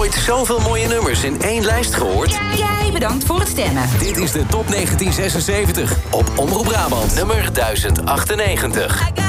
Ooit zoveel mooie nummers in één lijst gehoord? Jij bedankt voor het stemmen. Dit is de top 1976 op Omroep Brabant. Nummer 1098.